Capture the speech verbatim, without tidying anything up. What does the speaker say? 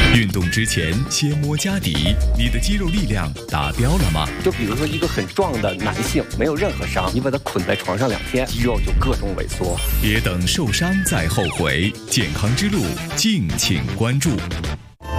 运动之前先摸家底，你的肌肉力量达标了吗？ 就比如说一个很壮的男性，没有任何伤，你把他捆在床上两天，肌肉就各种萎缩。 别等受伤再后悔，健康之路敬请关注。